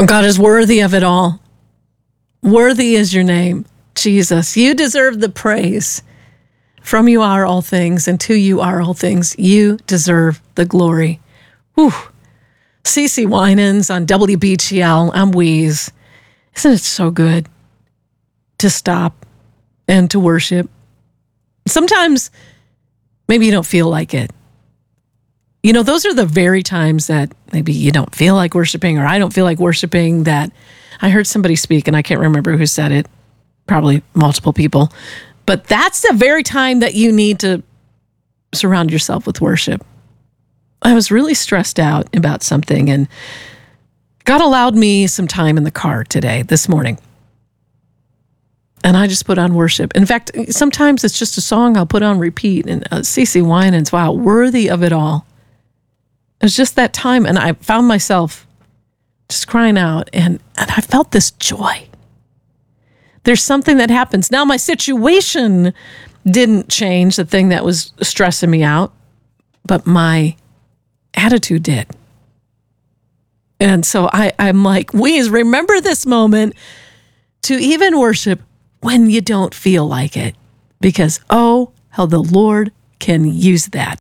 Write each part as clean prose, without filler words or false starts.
God is worthy of it all. Worthy is your name, Jesus. You deserve the praise. From you are all things, and to you are all things. You deserve the glory. Whew. CeCe Winans on WBGL. I'm Wheeze. Isn't it so good to stop and to worship? Sometimes maybe you don't feel like it. You know, those are the very times that maybe you don't feel like worshiping, or I don't feel like worshiping, that I heard somebody speak, and I can't remember who said it, probably multiple people, but that's the very time that you need to surround yourself with worship. I was really stressed out about something, and God allowed me some time in the car this morning. And I just put on worship. In fact, sometimes it's just a song I'll put on repeat, and CeCe Winans, wow, worthy of it all. It was just that time, and I found myself just crying out, and I felt this joy. There's something that happens. Now, my situation didn't change, the thing that was stressing me out, but my attitude did. And so I'm like, Wheeze, remember this moment to even worship when you don't feel like it, because, oh, how the Lord can use that.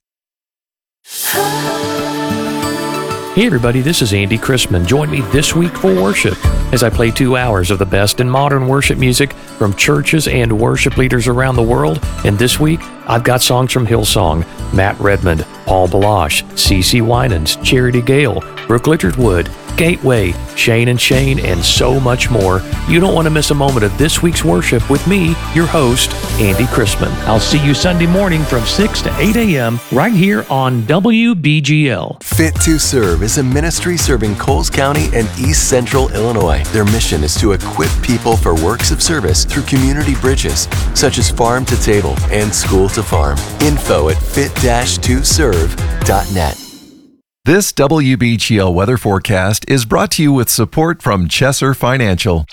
Hey everybody, this is Andy Chrisman. Join me this week for worship as I play 2 hours of the best in modern worship music from churches and worship leaders around the world. And this week, I've got songs from Hillsong, Matt Redmond, Paul Balash, CeCe Winans, Charity Gale, Brooke Littlewood, Gateway, Shane and Shane, and so much more. You don't want to miss a moment of this week's worship with me, your host, Andy Chrisman. I'll see you Sunday morning from 6 to 8 a.m. right here on WBGL. Fit to Serve is a ministry serving Coles County and East Central Illinois. Their mission is to equip people for works of service through community bridges, such as Farm to Table and School to Farm. Info at fit-2serve.net. This WBGL weather forecast is brought to you with support from Chesser Financial.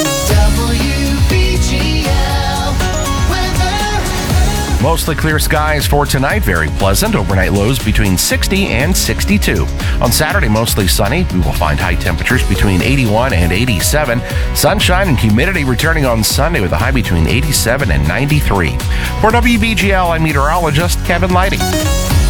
Mostly clear skies for tonight, very pleasant. Overnight lows between 60 and 62. On Saturday, mostly sunny. We will find high temperatures between 81 and 87. Sunshine and humidity returning on Sunday with a high between 87 and 93. For WBGL, I'm meteorologist Kevin Lighting.